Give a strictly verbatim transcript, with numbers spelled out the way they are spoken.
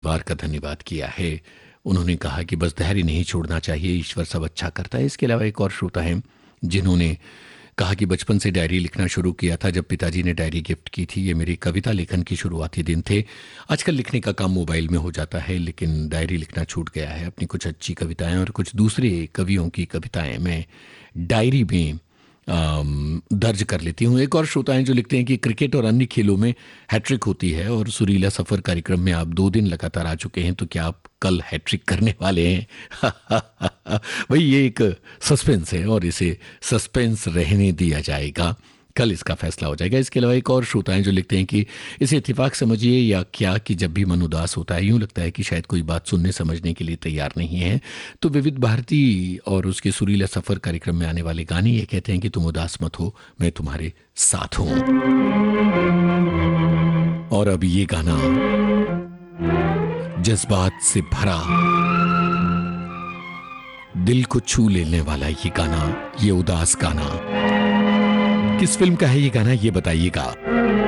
परिवार का धन्यवाद किया है। उन्होंने कहा कि बस धैर्य नहीं छोड़ना चाहिए, ईश्वर सब अच्छा करता है। इसके अलावा एक और श्रोता हैं जिन्होंने कहा कि बचपन से डायरी लिखना शुरू किया था जब पिताजी ने डायरी गिफ्ट की थी। ये मेरी कविता लेखन की शुरुआती दिन थे। आजकल लिखने का काम मोबाइल में हो जाता है, लेकिन डायरी लिखना छूट गया है। अपनी कुछ अच्छी कविताएं और कुछ दूसरे कवियों की कविताएं मैं डायरी में अम, दर्ज कर लेती हूँ। एक और श्रोता हैं जो लिखते हैं कि क्रिकेट और अन्य खेलों में हैट्रिक होती है और सुरीला सफ़र कार्यक्रम में आप दो दिन लगातार आ चुके हैं, तो क्या आप कल हैट्रिक करने वाले हैं? भाई ये एक सस्पेंस है और इसे सस्पेंस रहने दिया जाएगा, कल इसका फैसला हो जाएगा। इसके अलावा एक और श्रोता हैं जो लिखते हैं कि इसे इत्तेफाक समझिए या क्या कि जब भी मन उदास होता है यूं लगता है कि शायद कोई बात सुनने समझने के लिए तैयार नहीं है, तो विविध भारती और उसके सुरीला सफ़र कार्यक्रम में आने वाले गाने ये कहते हैं कि तुम उदास मत हो, मैं तुम्हारे साथ हूं। और अब ये गाना जज्बात से भरा, दिल को छू लेने वाला ये गाना, ये उदास गाना किस फिल्म का है ये गाना, ये बताइएगा।